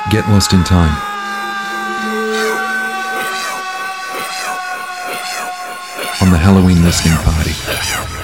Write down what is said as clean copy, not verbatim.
Get Lost in Time. On the Halloween listening party.